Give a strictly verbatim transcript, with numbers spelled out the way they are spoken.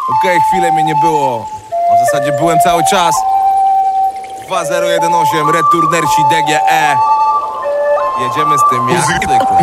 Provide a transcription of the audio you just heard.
Okej, okay, chwilę mnie nie było. W zasadzie byłem cały czas. Dwa zero jeden osiem, Returnersi D G E. Jedziemy z tym jak zwykle.